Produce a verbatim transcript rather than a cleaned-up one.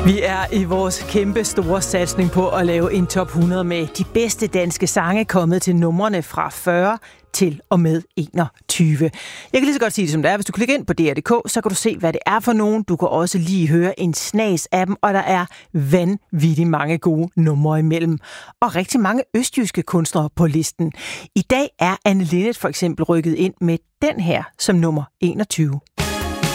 Vi er i vores kæmpe store satsning på at lave en top hundrede med de bedste danske sange kommet til numrene fra fyrre til og med enogtyve. Jeg kan lige så godt sige det som det er. Hvis du klikker ind på D R punktum d k, så kan du se, hvad det er for nogen. Du kan også lige høre en snas af dem, og der er vanvittigt mange gode numre imellem. Og rigtig mange østjyske kunstnere på listen. I dag er Anne Linnet for eksempel rykket ind med den her som nummer enogtyve.